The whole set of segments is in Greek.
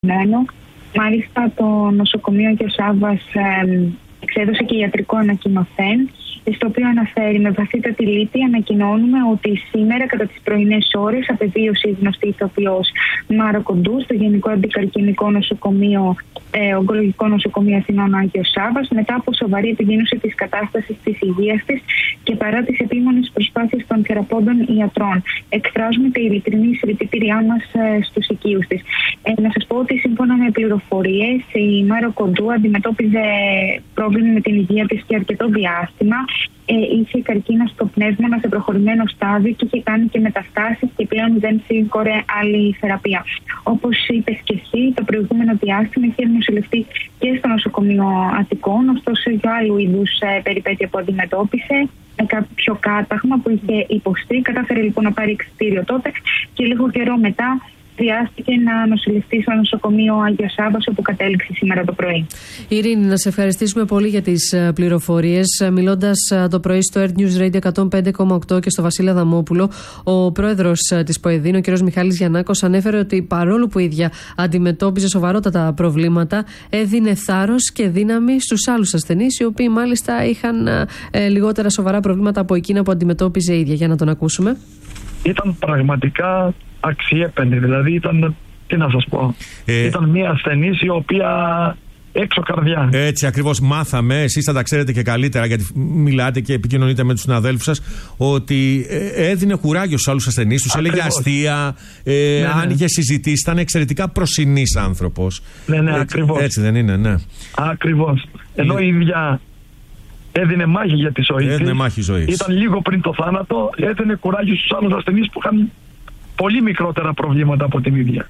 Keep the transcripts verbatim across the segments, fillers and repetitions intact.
Μάλιστα, το νοσοκομείο Άγιος Σάββας ε, εξέδωσε και ιατρικό ανακοινωθέν, στο οποίο αναφέρει: με βαθύτατη λύπη ανακοινώνουμε ότι σήμερα κατά τις πρωινές ώρες απεβίωσε η γνωστή ηθοποιός Μάρο Κοντού στο Γενικό Αντικαρκινικό Νοσοκομείο, ε, Ογκολογικό Νοσοκομείο Αθηνών Άγιος Σάββας, μετά από σοβαρή επιδείνωση της κατάστασης της υγείας της και παρά τις επίμονες προσπάθειες των θεραπόντων ιατρών. Εκφράζουμε τα ειλικρινή συλληπιτήριά μας ε, στους οικείους της. Ε, να σας πω ότι σύμφωνα με πληροφορίες, η Μάρο Κοντού αντιμετώπιζε πρόβλημα με την υγεία της και αρκετό διάστημα. Ε, είχε καρκίνο στο πνεύμονα σε προχωρημένο στάδιο και είχε κάνει και μεταστάσεις και πλέον δεν σήκωρε άλλη θεραπεία. Όπως είπες και εσύ, το προηγούμενο διάστημα είχε νοσηλευτεί και στο νοσοκομείο Αττικών, ωστόσο για άλλου είδους ε, περιπέτεια που αντιμετώπισε, με κάποιο κάταγμα που είχε υποστεί. Κατάφερε λοιπόν να πάρει εξιτήριο τότε και λίγο καιρό μετά χρειάστηκε να νοσηλευτεί στο νοσοκομείο Άγιος Σάββας, όπου κατέληξε σήμερα το πρωί. Ειρήνη, να σε ευχαριστήσουμε πολύ για τις πληροφορίες. Μιλώντας το πρωί στο Earth News Radio εκατόν πέντε κόμμα οκτώ και στο Βασίλη Αδαμόπουλο, ο πρόεδρος της ΠΟΕΔΗΝ, ο κ. Μιχάλης Γιαννάκος, ανέφερε ότι παρόλο που η ίδια αντιμετώπιζε σοβαρότατα προβλήματα, έδινε θάρρος και δύναμη στους άλλους ασθενείς, οι οποίοι μάλιστα είχαν ε, λιγότερα σοβαρά προβλήματα από εκείνα που αντιμετώπιζε η ίδια. Για να τον ακούσουμε. Ήταν πραγματικά αξιέπαινη, δηλαδή ήταν, τι να σας πω, ε, ήταν μια ασθενής η οποία έξω καρδιά. Έτσι ακριβώς μάθαμε, εσείς θα τα ξέρετε και καλύτερα γιατί μιλάτε και επικοινωνείτε με τους συναδέλφους σας, ότι έδινε κουράγιο στους άλλους ασθενείς, τους έλεγε αστεία, ε, ναι, ναι. άνοιγε συζητήσεις, ήταν εξαιρετικά προσινής άνθρωπος. Ναι, ναι, ε, ακριβώς. Έτσι δεν είναι, ναι. Ακριβώς. Ενώ η ίδια έδινε μάχη για τη ζωή έδινε της. Μάχη ζωής. Ήταν λίγο πριν το θάνατο, έδινε κουράγιο στους άλλους ασθενείς που είχαν πολύ μικρότερα προβλήματα από την ίδια.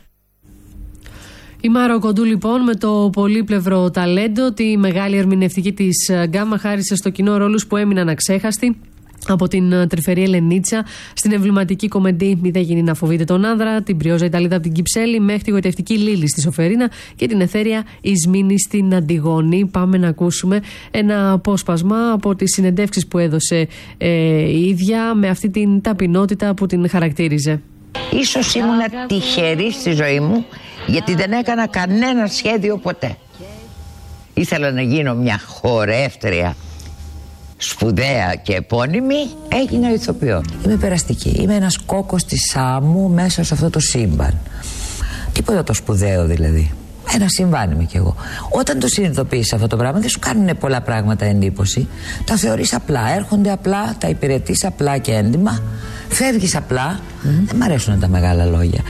Η Μάρο Κοντού λοιπόν με το πολύπλευρο ταλέντο, τη μεγάλη ερμηνευτική της γκάμα, χάρισε στο κοινό ρόλους που έμειναν αξέχαστοι. Από την τρυφερή Ελενίτσα στην εμβληματική κομμεντή «Μη δεν γίνει να φοβείτε τον άνδρα», την Πριόζα Ιταλίδα από την Κυψέλη, μέχρι τη γοητευτική Λίλη στη Σοφερίνα και την εθέρια Ισμήνη στην Αντιγόνη. Πάμε να ακούσουμε ένα απόσπασμα από τις συνεντεύξεις που έδωσε ε, η ίδια, με αυτή την ταπεινότητα που την χαρακτήριζε. Ίσως ήμουνα τυχερή στη ζωή μου, γιατί δεν έκανα κανένα σχέδιο ποτέ. Ήθελα να γίνω μια χορεύτρια σπουδαία και επώνυμη, έγινα ηθοποιό. Είμαι περαστική, είμαι ένας κόκκος της Σάμου μέσα σε αυτό το σύμπαν. Τίποτα το σπουδαίο δηλαδή. Ένα συμβάν είμαι κι εγώ. Όταν το συνειδητοποιείς αυτό το πράγμα, δεν σου κάνουν πολλά πράγματα εντύπωση. Τα θεωρείς απλά, έρχονται απλά, τα υπηρετείς απλά και έντιμα. Φεύγεις απλά. Mm-hmm. Δεν μ' αρέσουν τα μεγάλα λόγια.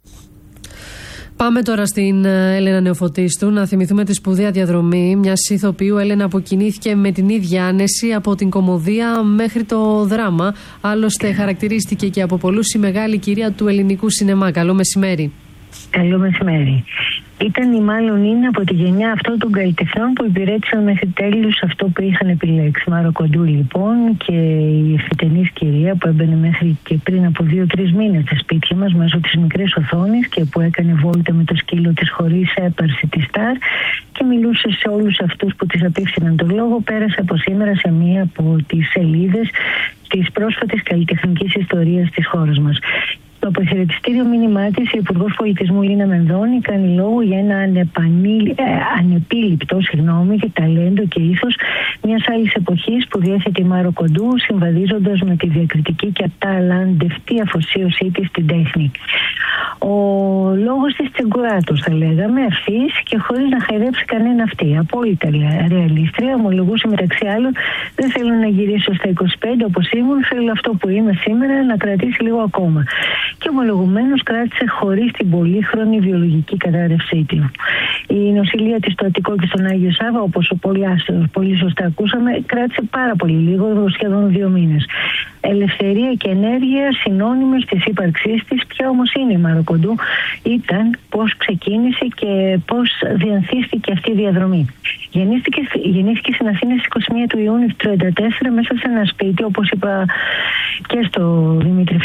Πάμε τώρα στην Έλενα Νεοφωτίστου να θυμηθούμε τη σπουδαία διαδρομή μιας ηθοποιού, Έλενα, που κινήθηκε με την ίδια άνεση από την κωμωδία μέχρι το δράμα. Άλλωστε χαρακτηρίστηκε και από πολλούς η μεγάλη κυρία του ελληνικού σινεμά. Καλό μεσημέρι. Καλό μεσημέρι. Ήταν ή μάλλον είναι από τη γενιά αυτών των καλλιτεχνών που υπηρέτησαν μέχρι τέλους αυτό που είχαν επιλέξει. Μάρο Κοντού λοιπόν, και η εφητενής κυρία που έμπαινε μέχρι και πριν από δύο-τρεις μήνες στα σπίτια μας μέσω της μικρής οθόνης και που έκανε βόλτα με το σκύλο της χωρίς έπαρση τη Σταρ και μιλούσε σε όλους αυτούς που της απίφθηναν τον λόγο, πέρασε από σήμερα σε μία από τις σελίδες της πρόσφατης καλλιτεχνικής ιστορίας της χώρας μας. Το αποχαιρετιστήριο μήνυμά της, η Υπουργός Πολιτισμού Λίνα Μενδώνη κάνει λόγο για ένα ανεπανήλ, ε, ανεπίληπτο συγγνώμη, και ταλέντο και ήθος μιας άλλης εποχής που διέθετε η Μάρο Κοντού, συμβαδίζοντας με τη διακριτική και αταλαντευτή αφοσίωσή της στην τέχνη. Ο λόγος της τσεγκουράτος, θα λέγαμε, ευθύς και χωρίς να χαϊδέψει κανένα αυτή. Απόλυτα ρεαλίστρια, ομολογούσε μεταξύ άλλων: δεν θέλω να γυρίσω στα είκοσι πέντε όπως ήμουν, θέλω αυτό που είμαι σήμερα να κρατήσει λίγο ακόμα. Και ομολογουμένως κράτησε χωρίς την πολύχρονη βιολογική κατάρρευσή του. Η νοσηλεία της στο Αττικό και στον Άγιο Σάββα, όπως πολύ, πολύ σωστά ακούσαμε, κράτησε πάρα πολύ λίγο, σχεδόν δύο μήνες. Ελευθερία και ενέργεια συνώνυμες της ύπαρξής της. Ποια όμως είναι η Μάρο Κοντού? Ήταν, πώς ξεκίνησε και πώς διανθίστηκε αυτή η διαδρομή. Γεννήθηκε, γεννήθηκε στην Αθήνα στις είκοσι μία του Ιούνιου του χίλια εννιακόσια τριάντα τέσσερα μέσα σε ένα σπίτι, όπως είπα και στο Δημήτρη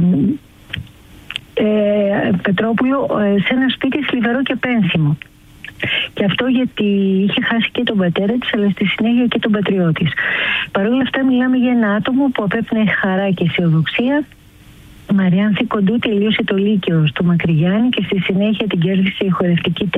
Ε, Πετρόπουλο, σε ένα σπίτι θλιβερό και πένθυμο. Και αυτό γιατί είχε χάσει και τον πατέρα της, αλλά στη συνέχεια και τον πατριό της. Παρ' όλα αυτά μιλάμε για ένα άτομο που απέπνεε χαρά και αισιοδοξία. Μαριάνθη Κοντού τελείωσε το Λύκειο στο Μακρυγιάννη και στη συνέχεια την κέρδισε η χορευτική